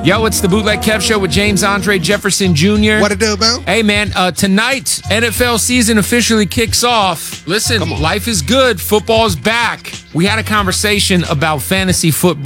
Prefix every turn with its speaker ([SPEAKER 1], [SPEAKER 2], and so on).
[SPEAKER 1] Yo, it's the Bootleg Kev Show with James Andre Jefferson Jr.
[SPEAKER 2] What it do, Bill?
[SPEAKER 1] Hey, man, tonight, NFL season officially kicks off. Listen, life is good. Football's back. We had a conversation about fantasy football.